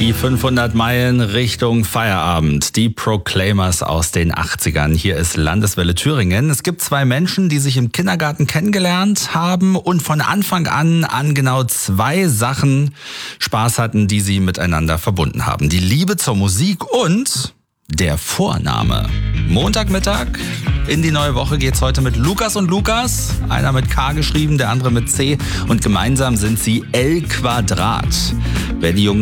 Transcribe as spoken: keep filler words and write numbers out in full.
Die fünfhundert Meilen Richtung Feierabend. Die Proclaimers aus den achtzigern. Hier ist Landeswelle Thüringen. Es gibt zwei Menschen, die sich im Kindergarten kennengelernt haben und von Anfang an an genau zwei Sachen Spaß hatten, die sie miteinander verbunden haben. Die Liebe zur Musik und der Vorname. Montagmittag in die neue Woche geht's heute mit Lukas und Lukas. Einer mit K geschrieben, der andere mit C. Und gemeinsam sind sie L Quadrat. Wer die Jungs